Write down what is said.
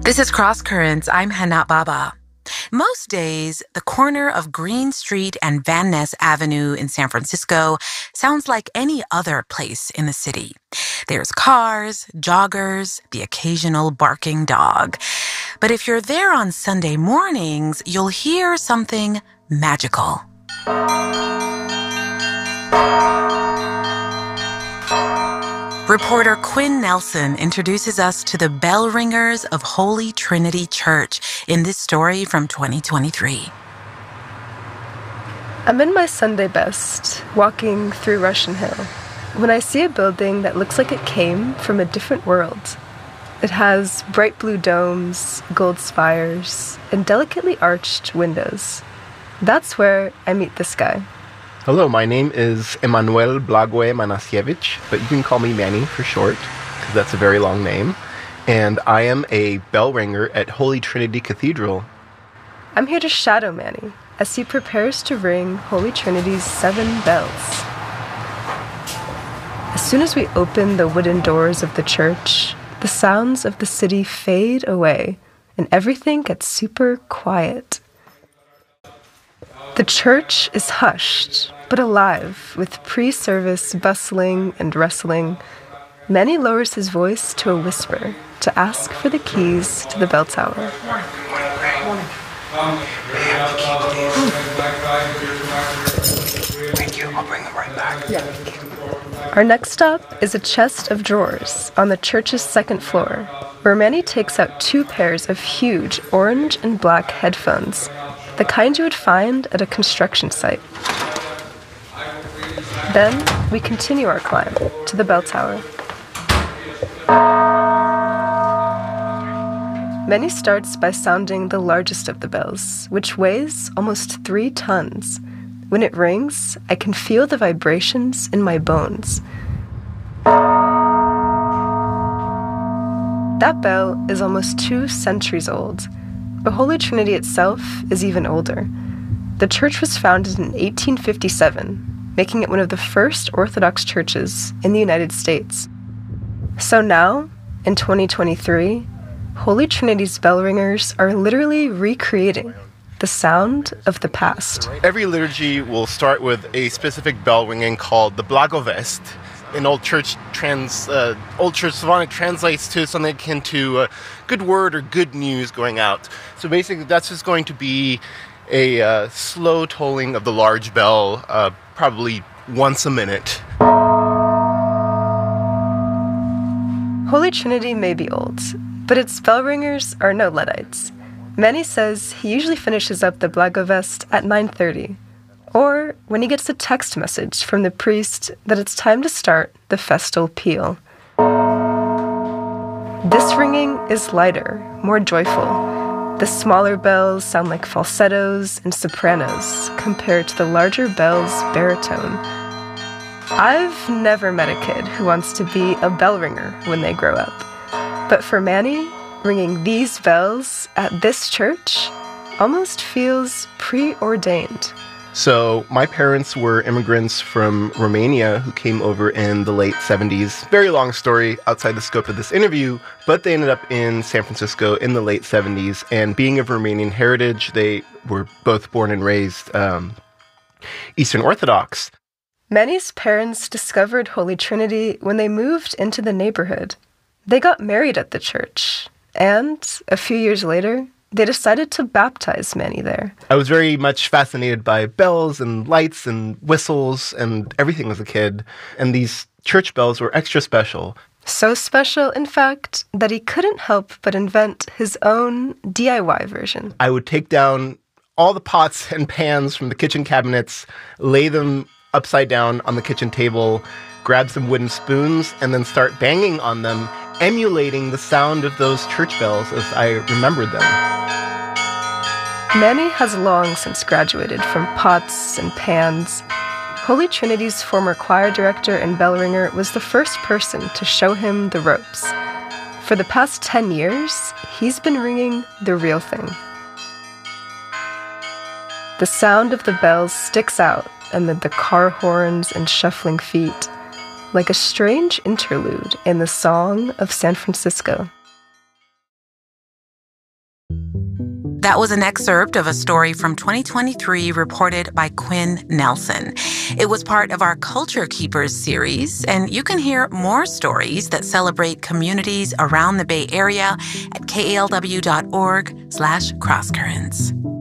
This is Cross Currents. I'm Hana Baba. Most days, the corner of Green Street and Van Ness Avenue in San Francisco sounds like any other place in the city. There's cars, joggers, the occasional barking dog. But if you're there on Sunday mornings, you'll hear something magical. Reporter Quinn Nelson introduces us to the bell ringers of Holy Trinity Church in this story from 2023. I'm in my Sunday best, walking through Russian Hill, when I see a building that looks like it came from a different world. It has bright blue domes, gold spires, and delicately arched windows. That's where I meet this guy. Hello, my name is Emanuel Blagoe Manasiewicz, but you can call me Manny for short, because that's a very long name. And I am a bell ringer at Holy Trinity Cathedral. I'm here to shadow Manny as he prepares to ring Holy Trinity's 7 bells. As soon as we open the wooden doors of the church, the sounds of the city fade away, and everything gets super quiet. The church is hushed, but alive, with pre-service bustling and rustling. Manny lowers his voice to a whisper to ask for the keys to the bell tower. Morning. Thank you. I'll bring them right back. Yeah. Our next stop is a chest of drawers on the church's 2nd floor, where Manny takes out 2 pairs of huge orange and black headphones, the kind you would find at a construction site. Then we continue our climb to the bell tower. Manny starts by sounding the largest of the bells, which weighs almost 3 tons. When it rings, I can feel the vibrations in my bones. That bell is almost 2 centuries old, but Holy Trinity itself is even older. The church was founded in 1857, making it one of the first Orthodox churches in the United States. So now, in 2023, Holy Trinity's bell ringers are literally recreating the sound of the past. Every liturgy will start with a specific bell ringing called the Blagovest. In Old Church Slavonic translates to something akin to good word or good news going out. So basically that's just going to be a slow tolling of the large bell, probably once a minute. Holy Trinity may be old, but its bell ringers are no Luddites. Manny says he usually finishes up the Blagovest at 9:30. Or when he gets a text message from the priest that it's time to start the festal peal. This ringing is lighter, more joyful. The smaller bells sound like falsettos and sopranos compared to the larger bell's baritone. I've never met a kid who wants to be a bell ringer when they grow up. But for Manny, ringing these bells at this church almost feels preordained. So my parents were immigrants from Romania who came over in the late 70s. Very long story outside the scope of this interview, but they ended up in San Francisco in the late 70s. And being of Romanian heritage, they were both born and raised Eastern Orthodox. Manny's parents discovered Holy Trinity when they moved into the neighborhood. They got married at the church, and a few years later, they decided to baptize Manny there. I was very much fascinated by bells and lights and whistles and everything as a kid. And these church bells were extra special. So special, in fact, that he couldn't help but invent his own DIY version. I would take down all the pots and pans from the kitchen cabinets, lay them upside down on the kitchen table, grab some wooden spoons, and then start banging on them, emulating the sound of those church bells as I remembered them. Manny has long since graduated from pots and pans. Holy Trinity's former choir director and bell ringer was the first person to show him the ropes. For the past 10 years, he's been ringing the real thing. The sound of the bells sticks out amid the car horns and shuffling feet, like a strange interlude in the song of San Francisco. That was an excerpt of a story from 2023 reported by Quinn Nelson. It was part of our Culture Keepers series, and you can hear more stories that celebrate communities around the Bay Area at kalw.org/crosscurrents.